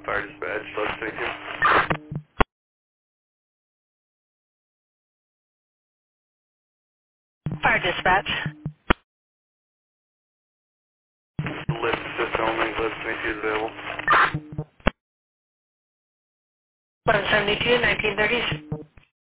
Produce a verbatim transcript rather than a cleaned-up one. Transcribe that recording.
Fire dispatch, eleven twenty-two. Fire dispatch. Lift assist only, eleven twenty-two is available. eleven seventy-two, nineteen thirties.